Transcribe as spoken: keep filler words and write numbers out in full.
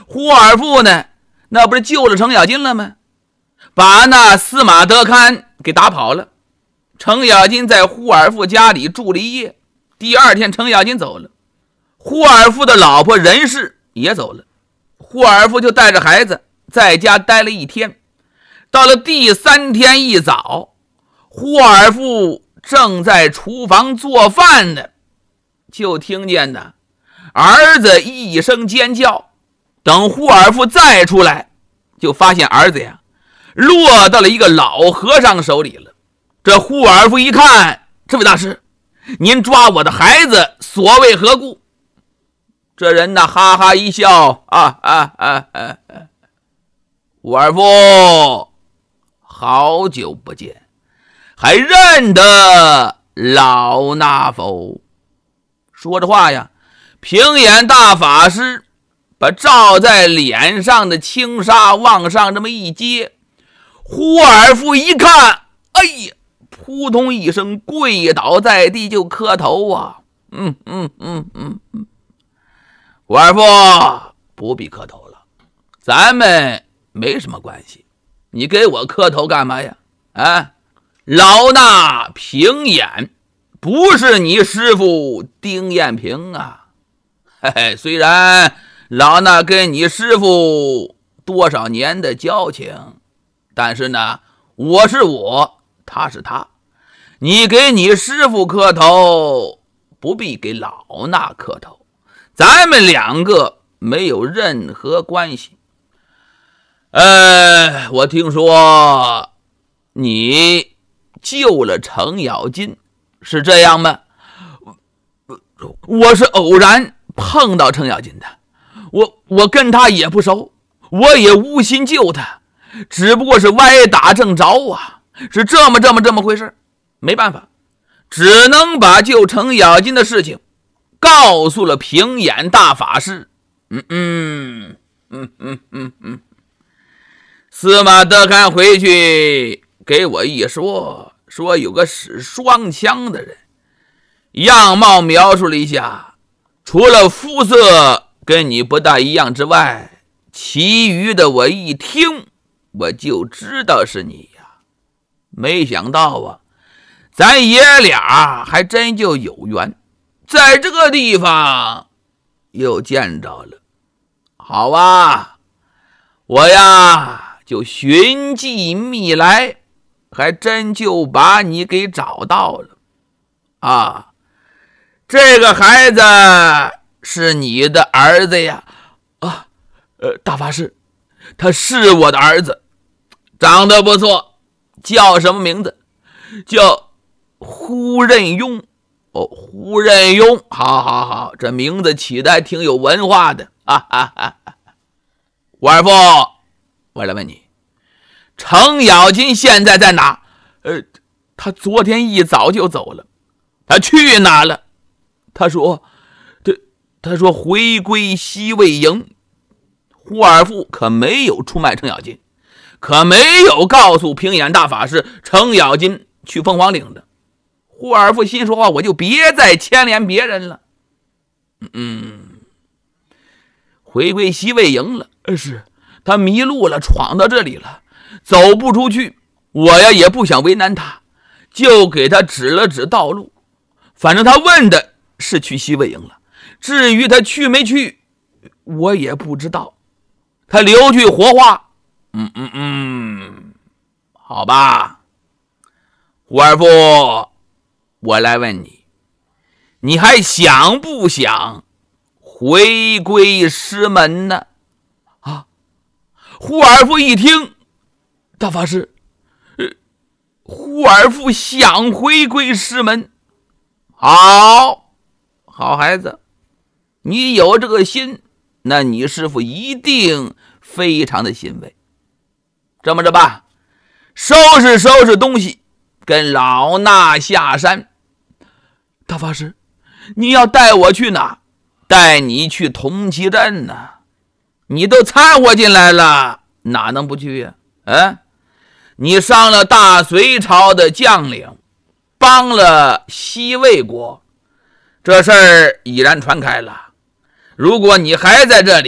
忽尔父呢，那不是救了程咬金了吗？把那司马德堪给打跑了。程咬金在忽尔父家里住了一夜，第二天程咬金走了，忽尔父的老婆任氏也走了，忽尔父就带着孩子在家待了一天。到了第三天一早，忽尔父正在厨房做饭呢，就听见呢儿子一声尖叫。等忽尔父再出来，就发现儿子呀落到了一个老和尚手里了。这忽尔父一看，这位大师，您抓我的孩子所为何故？这人呢哈哈一笑，啊啊啊啊！忽尔父，好久不见，还认得老衲否？说着话呀，平眼大法师把罩在脸上的轻纱往上这么一接，忽尔父一看，哎呀，扑通一声跪倒在地就磕头啊！嗯嗯嗯嗯嗯，忽尔父不必磕头了，咱们没什么关系，你给我磕头干嘛呀？啊，老衲平眼不是你师父丁彦平啊！嘿嘿，虽然老衲跟你师父多少年的交情，但是呢，我是我，他是他，你给你师父磕头，不必给老衲磕头，咱们两个没有任何关系。呃，我听说你救了程咬金，是这样吗？我是偶然碰到程咬金的，我我跟他也不熟，我也无心救他，只不过是歪打正着啊，是这么这么这么回事，没办法，只能把救程咬金的事情告诉了平眼大法师。嗯嗯嗯嗯嗯嗯，司马德堪回去给我一说，说有个使双枪的人，样貌描述了一下，除了肤色跟你不大一样之外，其余的我一听我就知道是你呀。没想到啊，咱爷俩还真就有缘，在这个地方又见着了。好啊，我呀就寻迹觅来，还真就把你给找到了啊！这个孩子是你的儿子呀？啊，呃，大法师，他是我的儿子，长得不错，叫什么名字？叫忽任庸。哦，忽任庸，好好好，这名字起得还挺有文化的啊哈哈！忽尔父，我来问你，程咬金现在在哪？呃，他昨天一早就走了。他去哪了？他说，他他说回归西魏营。忽尔父可没有出卖程咬金，可没有告诉平眼大法师程咬金去凤凰岭的。忽尔父心说话，我就别再牵连别人了。嗯，回归西魏营了，是他迷路了，闯到这里了，走不出去。我呀也不想为难他，就给他指了指道路。反正他问的是去西魏营了，至于他去没去，我也不知道。他留句活话，嗯嗯嗯，好吧。忽尔父，我来问你，你还想不想回归师门呢？啊！忽尔父一听，大法师，呃，忽尔父想回归师门。好，好孩子，你有这个心，那你师父一定非常的欣慰。这么着吧，收拾收拾东西，跟老衲下山。大法师，你要带我去哪？带你去铜旗镇呢、啊？你都掺和进来了，哪能不去呀、啊？啊，你上了大隋朝的将领，帮了西魏国，这事儿已然传开了。如果你还在这里